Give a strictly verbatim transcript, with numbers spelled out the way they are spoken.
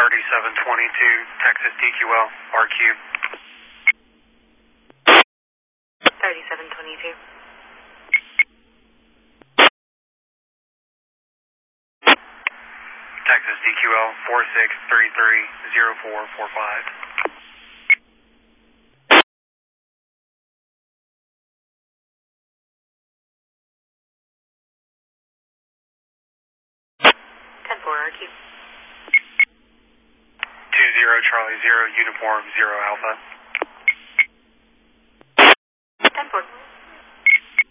thirty-seven twenty-two, Texas D Q L, R Q. thirty-seven twenty-two. Texas D Q L, four six three three zero four four five. ten four, R Q. two zero Charlie zero, uniform zero Alpha.